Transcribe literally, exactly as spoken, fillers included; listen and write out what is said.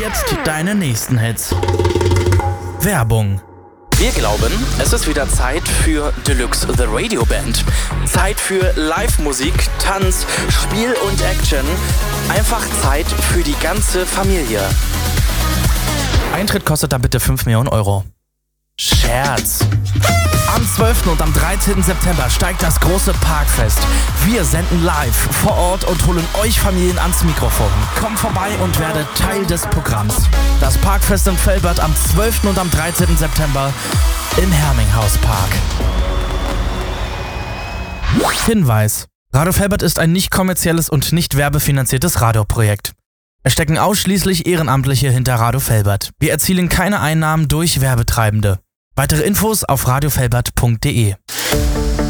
jetzt deine nächsten Hits. Werbung. Wir glauben, es ist wieder Zeit für Deluxe The Radio Band. Zeit für Live-Musik, Tanz, Spiel und Action. Einfach Zeit für die ganze Familie. Eintritt kostet da bitte fünf Millionen Euro. Scherz. Am zwölften und am dreizehnten September steigt das große Parkfest. Wir senden live vor Ort und holen euch Familien ans Mikrofon. Kommt vorbei und werdet Teil des Programms. Das Parkfest in Velbert am zwölften und am dreizehnten September im Herminghaus-Park. Hinweis: Radio Velbert ist ein nicht kommerzielles und nicht werbefinanziertes Radioprojekt. Es stecken ausschließlich Ehrenamtliche hinter Radio Velbert. Wir erzielen keine Einnahmen durch Werbetreibende. Weitere Infos auf radio velbert punkt de.